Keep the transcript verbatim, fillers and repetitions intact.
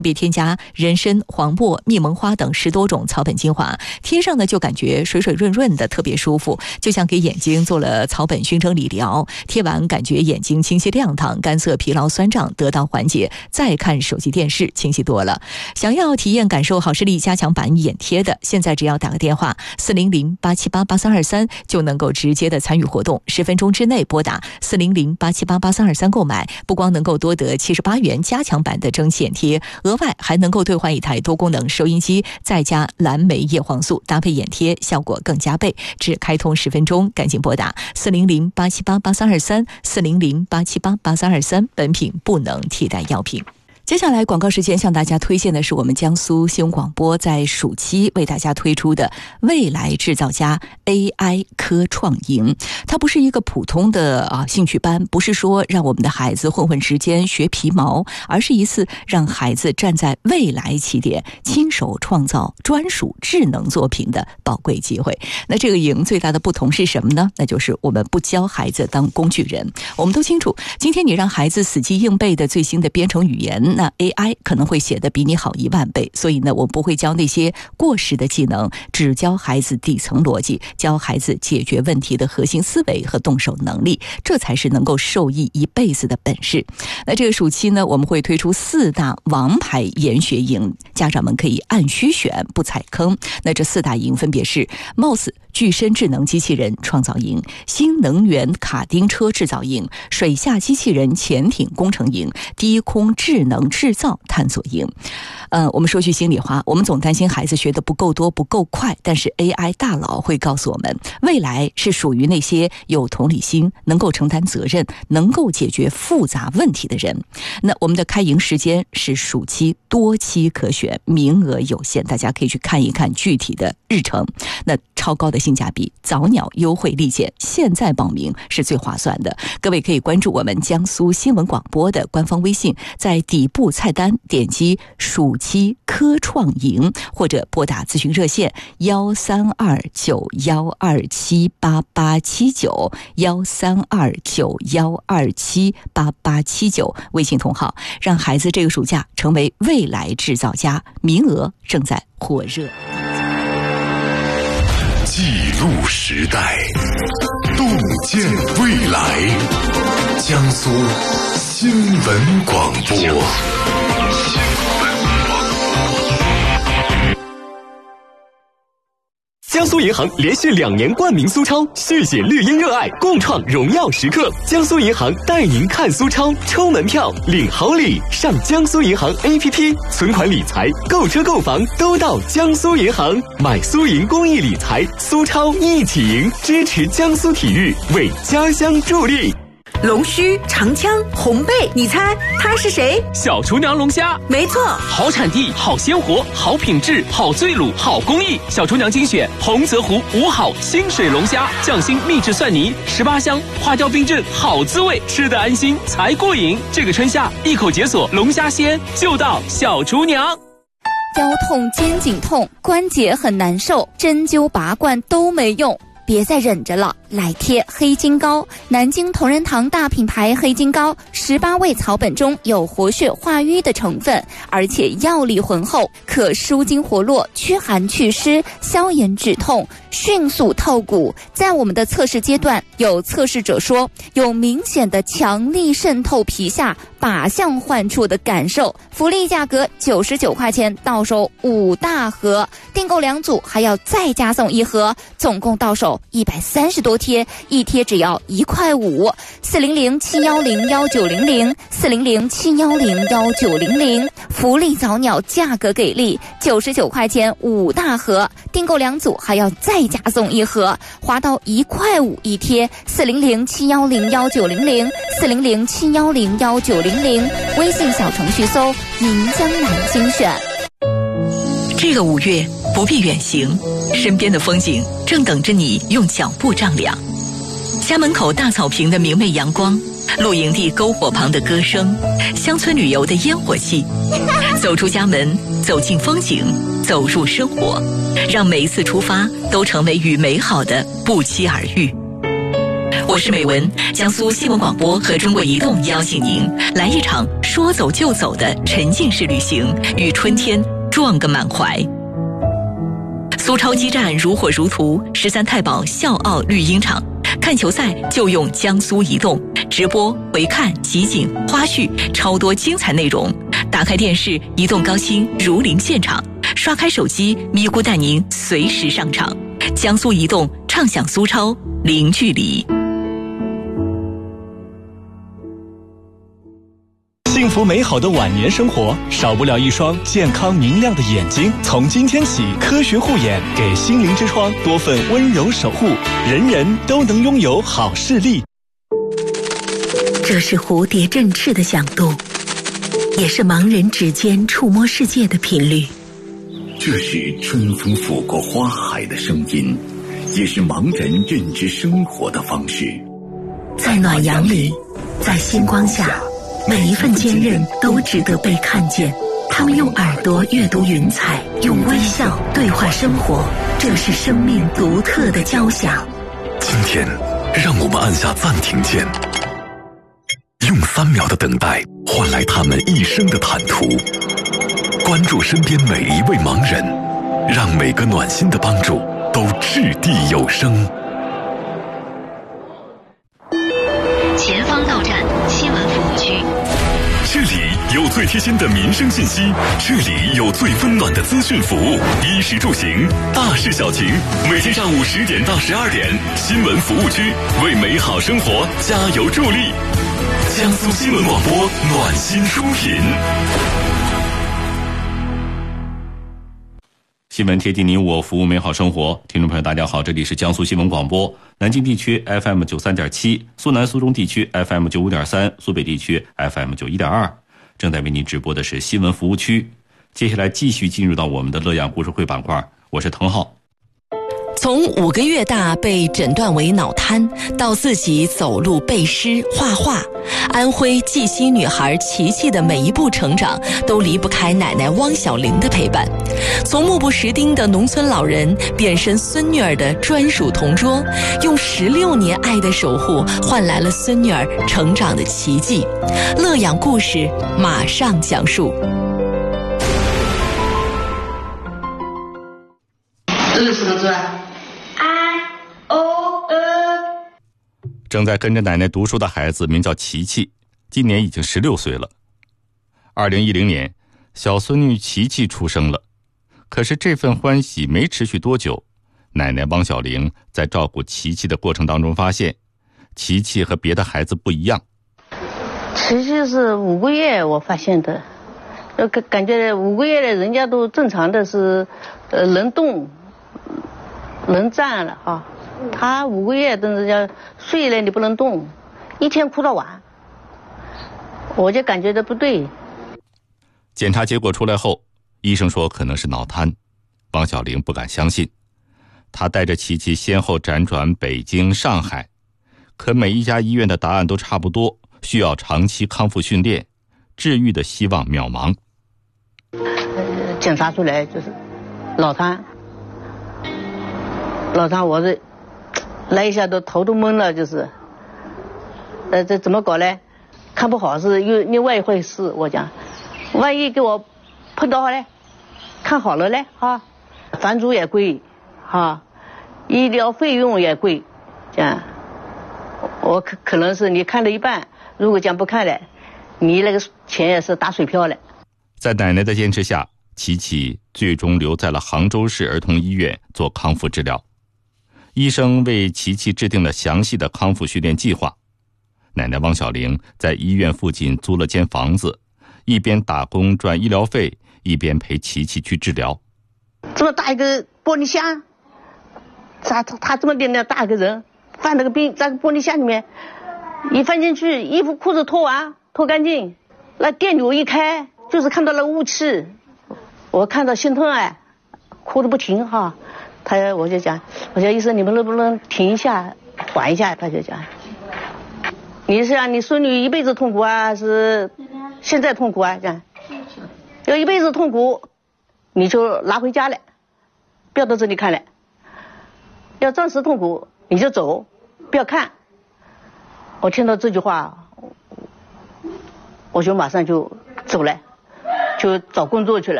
别添加人参、黄柏、蜜蒙花等十多种草本精华，贴上呢就感觉水水润润的，特别舒服，就像给眼睛做了草本熏蒸理疗。贴完感觉眼睛清晰亮堂，干涩疲劳酸胀得到缓解，再看手机电视清晰多了。想要体验感受好视力加强版眼贴的，现在只要打个电话四零零八七八八三二三就能够直接的参与活动，十分钟之内拨打四零零八七八八三二三购买，不光能够多得七十八元加强版的蒸汽眼贴，额外还能够兑换一台多功能收音机，再加蓝莓叶黄素搭配眼贴，效果更加倍。只开通十分钟，赶紧拨打四零零八七八八三二三 四零零八七八八三二三，本品不能替代药品。接下来广告时间，向大家推荐的是我们江苏新闻广播在暑期为大家推出的未来制造家 A I 科创营。它不是一个普通的啊兴趣班，不是说让我们的孩子混混时间学皮毛，而是一次让孩子站在未来起点，亲手创造专属智能作品的宝贵机会。那这个营最大的不同是什么呢？那就是我们不教孩子当工具人。我们都清楚，今天你让孩子死记硬背的最新的编程语言，那 A I 可能会写得比你好一万倍，所以呢，我不会教那些过时的技能，只教孩子底层逻辑，教孩子解决问题的核心思维和动手能力，这才是能够受益一辈子的本事。那这个暑期呢，我们会推出四大王牌研学营，家长们可以按需选，不踩坑。那这四大营分别是 M O S 具身智能机器人创造营、新能源卡丁车制造营、水下机器人潜艇工程营、低空智能制造探索营。呃，我们说句心里话，我们总担心孩子学得不够多不够快，但是 A I 大佬会告诉我们，未来是属于那些有同理心、能够承担责任、能够解决复杂问题的人。那我们的开营时间是暑期，多期可选，名额有限，大家可以去看一看具体的日程。那超高的性价比，早鸟优惠立减，现在报名是最划算的。各位可以关注我们江苏新闻广播的官方微信，在底部菜单点击暑期科创营，或者拨打咨询热线幺三二九幺二七八八七九幺三二九幺二七八八七九，微信同号，让孩子这个暑假成为未来制造家，名额正在火热。 记录时代，洞见未来。江苏新闻广播。 江苏银行连续两年冠名苏超，续写绿茵热爱，共创荣耀时刻。江苏银行带您看苏超，抽门票，领好礼，上江苏银行 A P P， 存款理财、购车购房都到江苏银行，买苏银公益理财，苏超一起赢，支持江苏体育，为家乡助力。 龙须、长枪、红背，你猜他是谁？ 小厨娘龙虾， 没错， 好产地，好鲜活，好品质，好醉卤，好工艺。小厨娘精选洪泽湖五好清水龙虾，匠心秘制蒜泥，十八香，花雕冰镇，好滋味，吃得安心才过瘾。这个春夏，一口解锁龙虾鲜，就到小厨娘。 腰痛、肩颈痛、关节很难受，针灸拔罐都没用，别再忍着了，来贴黑金膏。南京同仁堂大品牌黑金膏，十八味草本中有活血化瘀的成分，而且药力浑厚，可舒筋活络、驱寒祛湿、消炎止痛、迅速透骨。在我们的测试阶段，有测试者说有明显的强力渗透皮下、靶向患处的感受。福利价格九十九块钱到手五大盒，订购两组还要再加送一盒，总共到手一百三十多贴，一贴只要一块五。四零零七幺零幺九零零，四零零七幺零幺九零零，福利早鸟价格给力，九十九块钱五大盒，订购两组还要再加送一盒，划到一块五一贴。四零零七幺零幺九零零，四零零七幺零幺九零零，微信小程序搜银江南精选。 这个五月不必远行，身边的风景正等着你用脚步丈量。家门口大草坪的明媚阳光，露营地篝火旁的歌声，乡村旅游的烟火气。走出家门，走进风景，走入生活，让每一次出发都成为与美好的不期而遇。 我是美文，江苏新闻广播和中国移动邀请您来一场说走就走的沉浸式旅行，与春天撞个满怀。苏超基站如火如荼，十三太保笑傲绿茵场，看球赛就用江苏移动，直播、回看、集锦、花絮，超多精彩内容。打开电视，移动高清如临现场；刷开手机，咪咕带您随时上场。江苏移动，畅享苏超，零距离。 幸福美好的晚年生活，少不了一双健康明亮的眼睛。从今天起，科学护眼给心灵之窗多份温柔守护，人人都能拥有好视力。 这是蝴蝶振翅的响度，也是盲人指尖触摸世界的频率。 这是春风拂过花海的声音，也是盲人认知生活的方式。 在暖阳里，在星光下，每一份坚韧都值得被看见。他们用耳朵阅读云彩，用微笑对话生活，这是生命独特的交响。 今天，让我们按下暂停键，用三秒的等待换来他们一生的坦途。关注身边每一位盲人，让每个暖心的帮助都掷地有声。 前方到站新闻服务区， 这里有最贴心的民生信息，这里有最温暖的资讯服务，衣食住行，大事小情。每天上午十点到十二点，新闻服务区为美好生活加油助力。江苏新闻广播暖心出品。 新闻贴近你我，服务美好生活。听众朋友大家好，这里是江苏新闻广播，南京地区 F M 九十三点七， 苏南苏中地区 F M 九十五点三， 苏北地区 F M 九十一点二。正在为您直播的是新闻服务区。接下来继续进入到我们的乐养故事会板块，我是滕浩。 从五个月大被诊断为脑瘫，到自己走路、背诗、画画，安徽绩溪女孩琪琪的每一步成长都离不开奶奶汪小玲的陪伴。从目不识丁的农村老人变身孙女儿的专属同桌，用十六年爱的守护换来了孙女儿成长的奇迹。乐养故事马上讲述。 这是什么字啊？ 正在跟着奶奶读书的孩子名叫琪琪，今年已经十六岁了。二零一零年，小孙女琪琪出生了。可是这份欢喜没持续多久，奶奶汪小玲在照顾琪琪的过程当中发现，琪琪和别的孩子不一样。 琪琪是五个月我发现的，感感觉五个月的人家都正常的是，呃，能动，能站了啊。他五个月等人家睡了你不能动，一天哭到晚，我就感觉到不对。 检查结果出来后，医生说可能是脑瘫，汪小玲不敢相信。她带着琪琪先后辗转北京、上海，可每一家医院的答案都差不多，需要长期康复训练，治愈的希望渺茫。 呃，检查出来就是脑瘫，脑瘫我这来一下都头都懵了，就是，呃，这怎么搞呢？看不好是又另外一回事。我讲，万一给我碰到嘞，看好了嘞，哈，房租也贵，哈，医疗费用也贵，这样，我可可能是你看了一半，如果讲不看了，你那个钱也是打水漂了。 在奶奶的坚持下，琪琪最终留在了杭州市儿童医院做康复治疗。医生为琪琪制定了详细的康复训练计划。奶奶汪小玲在医院附近租了间房子，一边打工赚医疗费，一边陪琪琪去治疗。 这么大一个玻璃箱，他他这么点点大个人，放那个冰在玻璃箱里面，一放进去，衣服裤子脱完脱干净，那电流一开，就是看到了雾气，我看到心痛哎，哭得不停哈。他我就讲，我说医生你们能不能停一下，缓一下？他就讲，你是让你孙女一辈子痛苦啊，还是现在痛苦啊？这样，要一辈子痛苦，你就拿回家来，不要到这里看了；要暂时痛苦，你就走，不要看。 我听到这句话，我就马上就走了，就找工作去了。